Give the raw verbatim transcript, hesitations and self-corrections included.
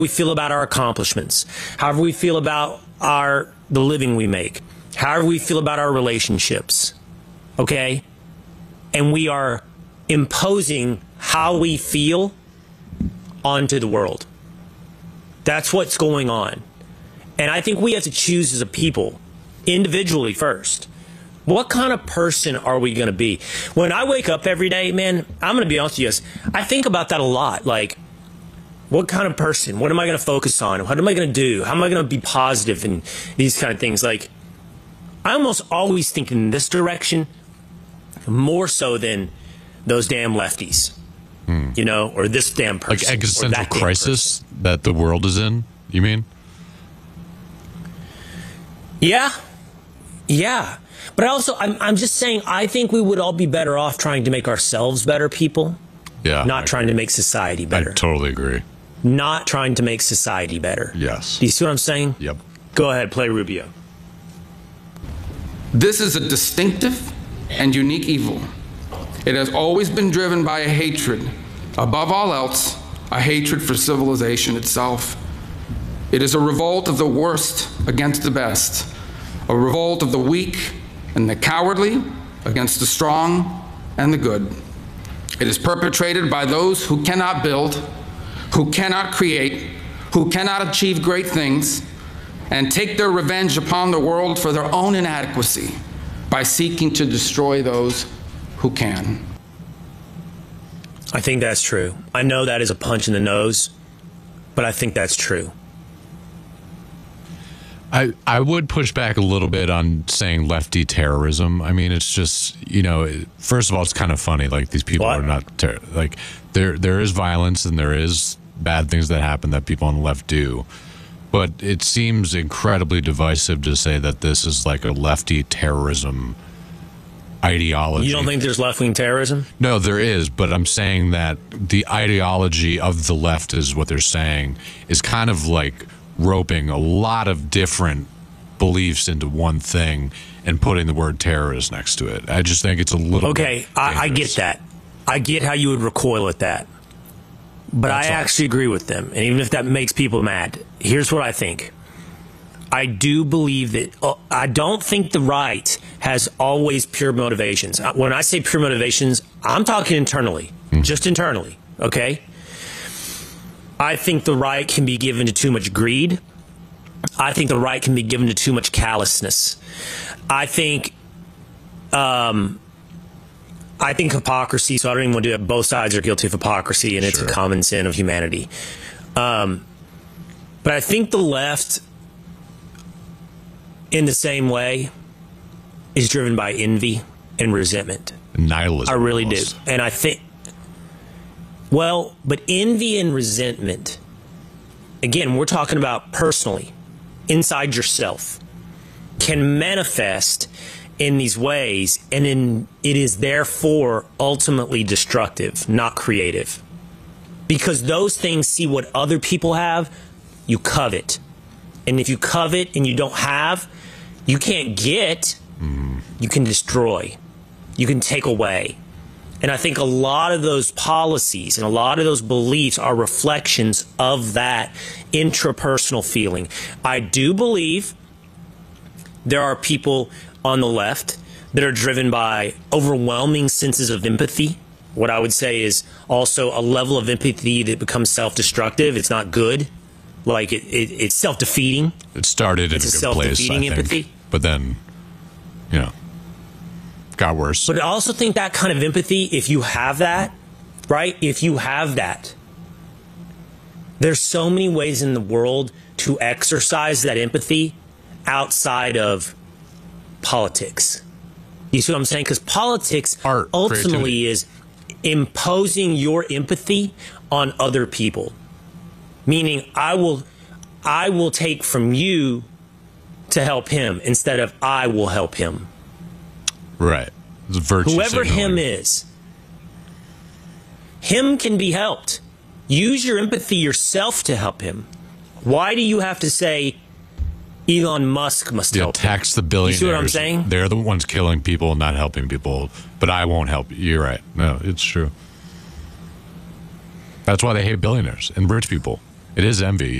we feel about our accomplishments, however we feel about our the living we make, however we feel about our relationships, okay? And we are imposing how we feel onto the world. That's what's going on. And I think we have to choose as a people, individually first. What kind of person are we going to be? When I wake up every day, man, I'm going to be honest with you, I think about that a lot. Like, what kind of person? What am I going to focus on? What am I going to do? How am I going to be positive and these kind of things? Like, I almost always think in this direction more so than those damn lefties, hmm. you know, or this damn person. Like existential crisis that the world is in, you mean? Yeah. Yeah. But also, I'm, I'm just saying, I think we would all be better off trying to make ourselves better people. Yeah. Not trying to make society better. I totally agree. Not trying to make society better. Yes. Do you see what I'm saying? Yep. Go ahead, play Rubio. This is a distinctive and unique evil. It has always been driven by a hatred, above all else, a hatred for civilization itself. It is a revolt of the worst against the best, a revolt of the weak and the cowardly against the strong and the good. It is perpetrated by those who cannot build, who cannot create, who cannot achieve great things, and take their revenge upon the world for their own inadequacy by seeking to destroy those who can. I think that's true. I know that is a punch in the nose, but I think that's true. I, I would push back a little bit on saying lefty terrorism. I mean, it's just, you know, first of all, it's kind of funny. Like, these people what? are not, ter like, there there is violence and there is bad things that happen that people on the left do. But it seems incredibly divisive to say that this is like a lefty terrorism ideology. You don't think there's left-wing terrorism? No, there is, but I'm saying that the ideology of the left is what they're saying is kind of like roping a lot of different beliefs into one thing and putting the word terrorist next to it. I just think it's a little okay. I, I get that. I get how you would recoil at that, but That's I all. actually agree with them. And even if that makes people mad, here's what I think. I do believe that uh, I don't think the right has always pure motivations. When I say pure motivations, I'm talking internally, mm. just internally. Okay. I think the right can be given to too much greed. I think the right can be given to too much callousness. I think, um, I think hypocrisy. So I don't even want to do it. Both sides are guilty of hypocrisy, and it's sure. a common sin of humanity. Um, but I think the left, in the same way, is driven by envy and resentment. Nihilism. I really almost. do, and I think. Well, but envy and resentment, again, we're talking about personally, inside yourself, can manifest in these ways, and in, it is therefore ultimately destructive, not creative. Because those things see what other people have, you covet. And if you covet and you don't have, you can't get, mm. you can destroy, you can take away. And I think a lot of those policies and a lot of those beliefs are reflections of that intrapersonal feeling. I do believe there are people on the left that are driven by overwhelming senses of empathy. What I would say is also a level of empathy that becomes self-destructive. It's not good. Like, it, it, it's self-defeating. It started in it's a, a good place, I self-defeating think. empathy. But then, you know, got worse. But I also think that kind of empathy, if you have that, right? If you have that, there's so many ways in the world to exercise that empathy outside of politics. You see what I'm saying? Because politics Art, ultimately creativity. is imposing your empathy on other people. Meaning, I will, I will take from you to help him instead of I will help him. Right. It's virtue Whoever signaling. him is, him can be helped. Use your empathy yourself to help him. Why do you have to say Elon Musk must yeah, help tax him? the billionaires? You see what I'm saying? They're the ones killing people, not helping people. But I won't help you. You're right. No, it's true. That's why they hate billionaires and rich people. It is envy.